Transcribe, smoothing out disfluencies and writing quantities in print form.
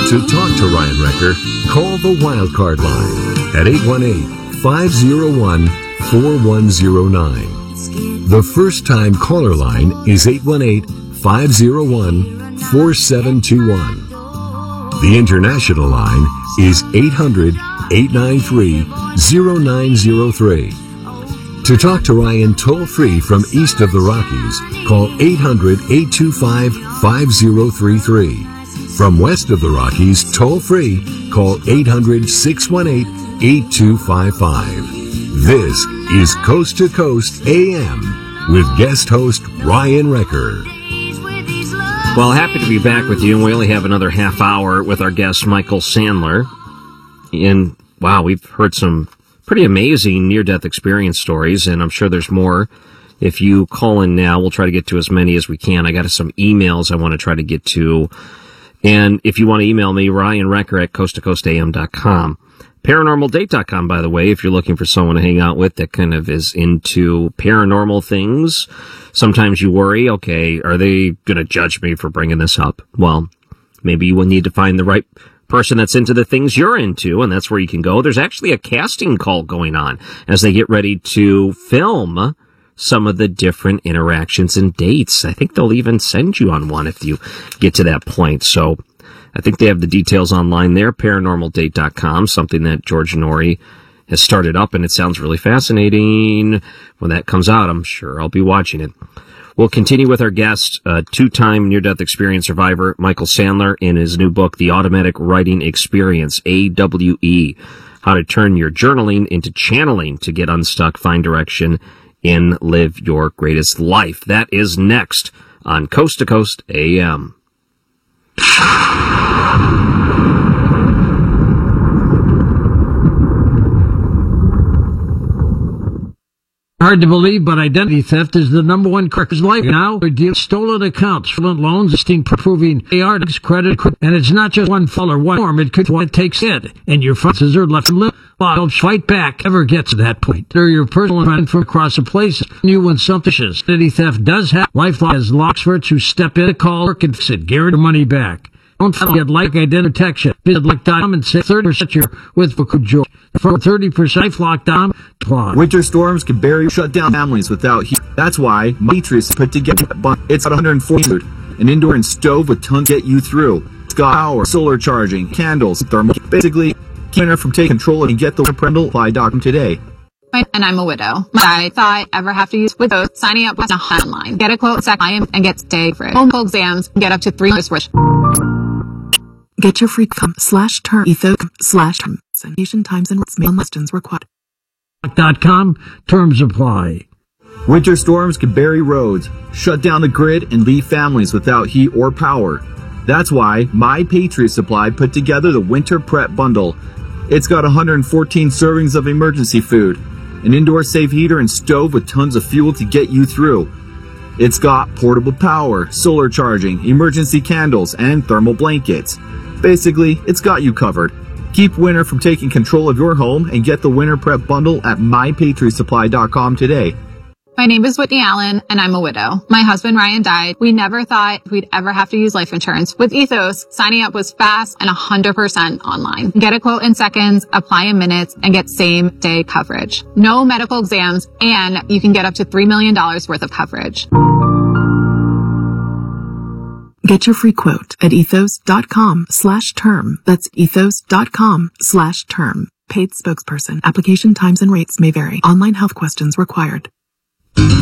To talk to Ryan Wrecker, call the Wildcard line at 818-501-4109. The first-time caller line is 818-501-4721. The international line is 800-893-0903. To talk to Ryan toll-free from east of the Rockies, call 800-825-5033. From west of the Rockies, toll-free, call 800-618-8255. This is Coast to Coast AM with guest host Ryan Wrecker. Well, happy to be back with you, and we only have another half hour with our guest, Michael Sandler. And, wow, we've heard some pretty amazing near-death experience stories, and I'm sure there's more. If you call in now, we'll try to get to as many as we can. I got some emails I want to try to get to. And if you want to email me, Ryan Wrecker at coasttocoastam.com. ParanormalDate.com, by the way, if you're looking for someone to hang out with that kind of is into paranormal things. Sometimes you worry, okay, are they going to judge me for bringing this up? Well, maybe you will need to find the right person that's into the things you're into, and that's where you can go. There's actually a casting call going on as they get ready to film some of the different interactions and dates. I think they'll even send you on one if you get to that point. So I think they have the details online there, paranormaldate.com, something that George Norrie has started up, and it sounds really fascinating. When that comes out, I'm sure I'll be watching it. We'll continue with our guest, two-time near-death experience survivor, Michael Sandler, in his new book, The Automatic Writing Experience, AWE, How to Turn Your Journaling into Channeling to Get Unstuck, Find Direction, and Live Your Greatest Life. That is next on Coast to Coast AM. Hard to believe, but identity theft is the number one crux of life now. We deal stolen accounts, stolen loans, proving AR's credit, and it's not just one fall or one form. It could be what it takes it, and your finances are left in limbo. Helps fight back. Ever gets to that point. They're your personal friend from across the place. You when something is. Identity theft does happen. LifeLock has experts who step in, call, or can fix it. Guarantee your money back. Don't forget like identity protection. Visit LifeLock.com and save 30% with Joy. For 30% LifeLock.com. Winter storms can bury or shut down families without heat. That's why Matrix put together it's got 140 food, an indoor and stove with tons to get you through. It's got power, solar charging, candles, thermal. Basically, keep winter from taking control and get the parental.com today. And I'm a widow. I thought I'd ever have to use widows. Signing up was online. Get a quote, and get stay for it. Home exams, get up to 3 years. Get your free /term ethos/term. Sanitation times and mail listings required. .com terms apply. Winter storms can bury roads, shut down the grid, and leave families without heat or power. That's why My Patriot Supply put together the Winter Prep Bundle. It's got 114 servings of emergency food, an indoor safe heater and stove with tons of fuel to get you through. It's got portable power, solar charging, emergency candles, and thermal blankets. Basically, it's got you covered. Keep winter from taking control of your home and get the Winter Prep Bundle at MyPatriotSupply.com today. My name is Whitney Allen, and I'm a widow. My husband, Ryan, died. We never thought we'd ever have to use life insurance. With Ethos, signing up was fast and 100% online. Get a quote in seconds, apply in minutes, and get same-day coverage. No medical exams, and you can get up to $3 million worth of coverage. Get your free quote at ethos.com/term. That's ethos.com/term. Paid spokesperson. Application times and rates may vary. Online health questions required.